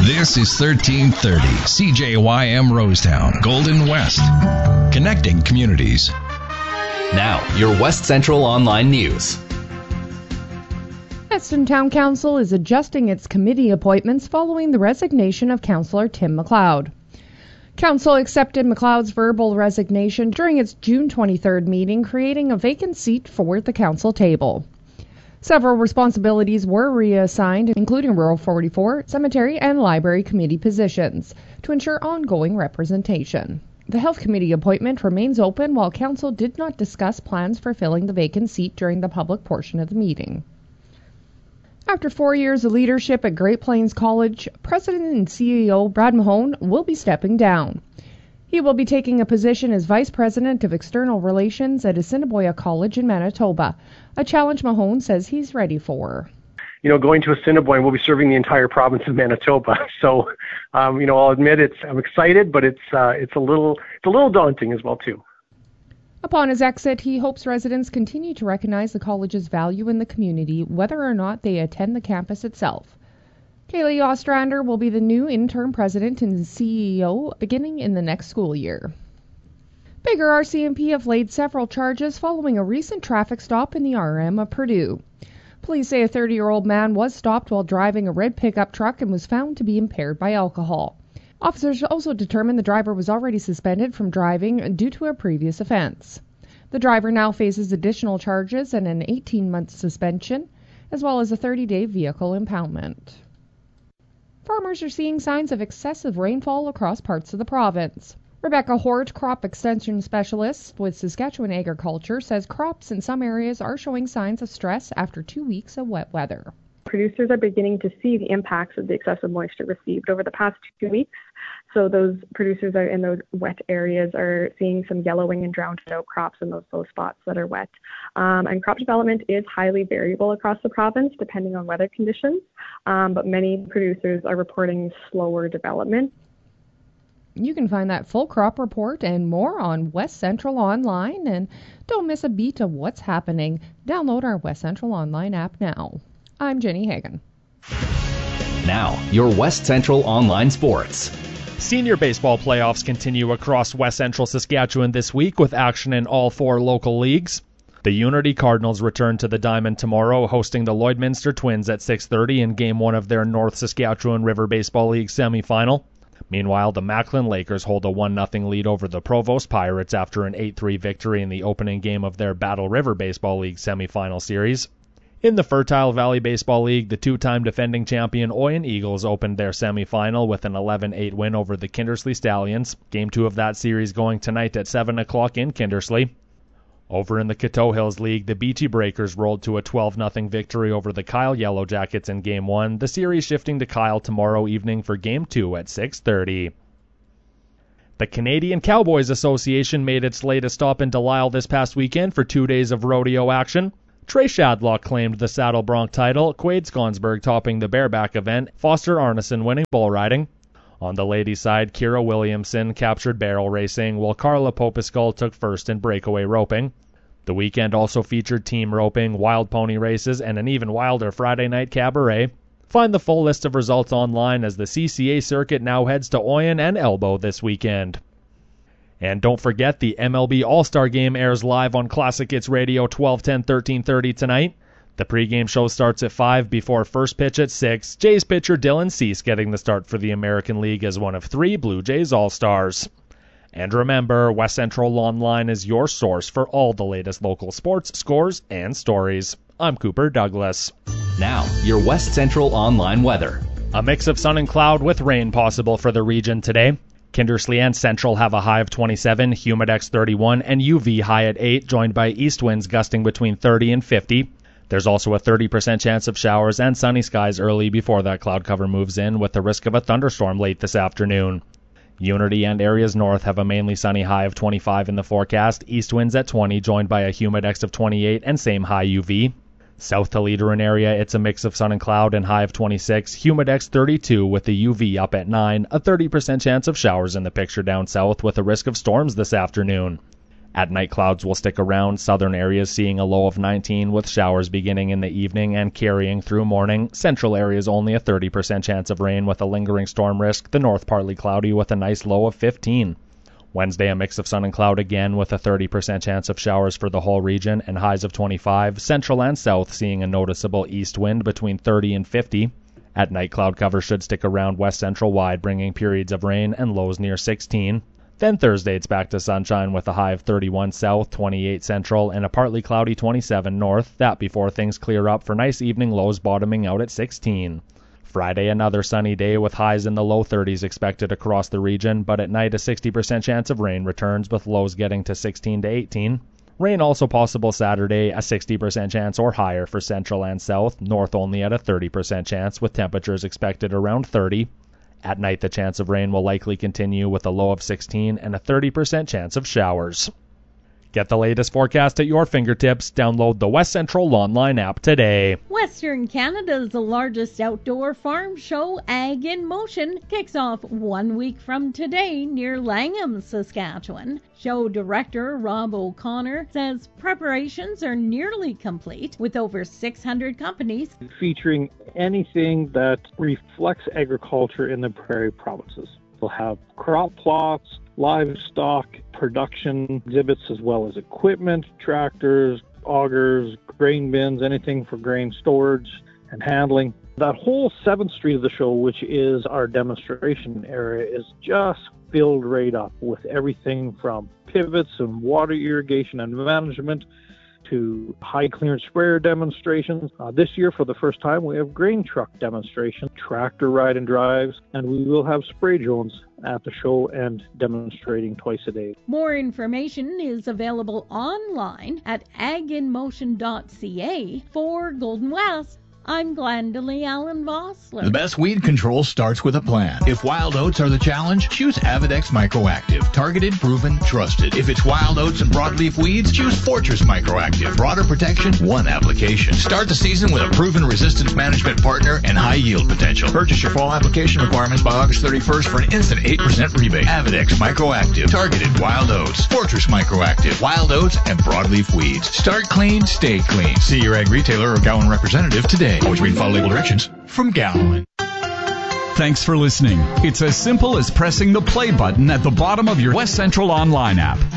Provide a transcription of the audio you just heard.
This is 1330 CJYM Rosetown, Golden West. Connecting communities. Now, your West Central Online News. Weston Town Council is adjusting its committee appointments following the resignation of Councillor Tim McLeod. Council accepted McLeod's verbal resignation during its June 23rd meeting, creating a vacant seat for the council table. Several responsibilities were reassigned, including Rural 44, Cemetery, and Library Committee positions, to ensure ongoing representation. The Health Committee appointment remains open, while Council did not discuss plans for filling the vacant seat during the public portion of the meeting. After 4 years of leadership at Great Plains College, President and CEO Brad Mahone will be stepping down. He will be taking a position as Vice President of External Relations at Assiniboia College in Manitoba, a challenge Mahone says he's ready for. Going to Assiniboia, we'll be serving the entire province of Manitoba. So, I'll admit I'm excited, but it's a little daunting as well too. Upon his exit, he hopes residents continue to recognize the college's value in the community, whether or not they attend the campus itself. Kaylee Ostrander will be the new interim president and CEO beginning in the next school year. Bigger RCMP have laid several charges following a recent traffic stop in the RM of Purdue. Police say a 30-year-old man was stopped while driving a red pickup truck and was found to be impaired by alcohol. Officers also determined the driver was already suspended from driving due to a previous offense. The driver now faces additional charges and an 18-month suspension, as well as a 30-day vehicle impoundment. Farmers are seeing signs of excessive rainfall across parts of the province. Rebecca Hort, crop extension specialist with Saskatchewan Agriculture, says crops in some areas are showing signs of stress after 2 weeks of wet weather. Producers are beginning to see the impacts of the excessive moisture received over the past 2 weeks. So those producers are in those wet areas are seeing some yellowing and drowned out crops in those low spots that are wet. And crop development is highly variable across the province depending on weather conditions, but many producers are reporting slower development. You can find that full crop report and more on West Central Online, and don't miss a beat of what's happening. Download our West Central Online app now. I'm Jenny Hagan. Now, your West Central Online Sports. Senior baseball playoffs continue across West Central Saskatchewan this week with action in all 4 local leagues. The Unity Cardinals return to the Diamond tomorrow, hosting the Lloydminster Twins at 6:30 in Game 1 of their North Saskatchewan River Baseball League semifinal. Meanwhile, the Macklin Lakers hold a 1-0 lead over the Provost Pirates after an 8-3 victory in the opening game of their Battle River Baseball League semifinal series. In the Fertile Valley Baseball League, the 2-time defending champion Oyen Eagles opened their semifinal with an 11-8 win over the Kindersley Stallions. Game 2 of that series going tonight at 7 o'clock in Kindersley. Over in the Coteau Hills League, the Beachy Breakers rolled to a 12-0 victory over the Kyle Yellow Jackets in Game 1, the series shifting to Kyle tomorrow evening for Game 2 at 6:30. The Canadian Cowboys Association made its latest stop in Delisle this past weekend for 2 days of rodeo action. Trey Shadlock claimed the Saddle Bronc title, Quade Skonsberg topping the bareback event, Foster Arneson winning bull riding. On the ladies' side, Kira Williamson captured barrel racing, while Carla Popiskull took first in breakaway roping. The weekend also featured team roping, wild pony races, and an even wilder Friday night cabaret. Find the full list of results online as the CCA circuit now heads to Oyen and Elbow this weekend. And don't forget, the MLB All-Star Game airs live on Classic Hits Radio 1210 1330 tonight. The pregame show starts at 5 before first pitch at 6. Jays pitcher Dylan Cease getting the start for the American League as one of 3 Blue Jays All-Stars. And remember, West Central Online is your source for all the latest local sports, scores, and stories. I'm Cooper Douglas. Now, your West Central Online weather. A mix of sun and cloud with rain possible for the region today. Kindersley and Central have a high of 27, Humidex 31, and UV high at 8, joined by east winds gusting between 30 and 50. There's also a 30% chance of showers and sunny skies early before that cloud cover moves in, with the risk of a thunderstorm late this afternoon. Unity and areas north have a mainly sunny high of 25 in the forecast, east winds at 20, joined by a Humidex of 28 and same high UV. South to Leaderin area, it's a mix of sun and cloud and high of 26, Humidex 32 with the UV up at 9, a 30% chance of showers in the picture down south with a risk of storms this afternoon. At night, clouds will stick around, southern areas seeing a low of 19 with showers beginning in the evening and carrying through morning. Central areas only a 30% chance of rain with a lingering storm risk. The north partly cloudy with a nice low of 15. Wednesday, a mix of sun and cloud again with a 30% chance of showers for the whole region and highs of 25. Central and south seeing a noticeable east wind between 30 and 50. At night, cloud cover should stick around west central wide, bringing periods of rain and lows near 16. Then Thursday, it's back to sunshine with a high of 31 south, 28 central, and a partly cloudy 27 north. That before things clear up for nice evening lows bottoming out at 16. Friday, another sunny day with highs in the low 30s expected across the region, but at night a 60% chance of rain returns with lows getting to 16 to 18. Rain also possible Saturday, a 60% chance or higher for central and south, north only at a 30% chance with temperatures expected around 30. At night, the chance of rain will likely continue with a low of 16 and a 30% chance of showers. Get the latest forecast at your fingertips. Download the West Central Online app today. Western Canada's largest outdoor farm show, Ag in Motion, kicks off 1 week from today near Langham, Saskatchewan. Show director Rob O'Connor says preparations are nearly complete with over 600 companies. Featuring anything that reflects agriculture in the prairie provinces. We'll have crop plots, livestock, production exhibits, as well as equipment, tractors, augers, grain bins, anything for grain storage and handling. That whole 7th Street of the show, which is our demonstration area, is just filled right up with everything from pivots and water irrigation and management to high clearance sprayer demonstrations. This year, for the first time, we have grain truck demonstrations, tractor ride and drives, and we will have spray drones at the show and demonstrating twice a day. More information is available online at aginmotion.ca. For Golden West, I'm Glendalee Allen Vossler. The best weed control starts with a plan. If wild oats are the challenge, choose Avidex Microactive. Targeted, proven, trusted. If it's wild oats and broadleaf weeds, choose Fortress Microactive. Broader protection, one application. Start the season with a proven resistance management partner and high yield potential. Purchase your fall application requirements by August 31st for an instant 8% rebate. Avidex Microactive. Targeted wild oats. Fortress Microactive. Wild oats and broadleaf weeds. Start clean, stay clean. See your ag retailer or Gowan representative today. Always read and follow label directions from Gowan. Thanks for listening. It's as simple as pressing the play button at the bottom of your West Central Online app.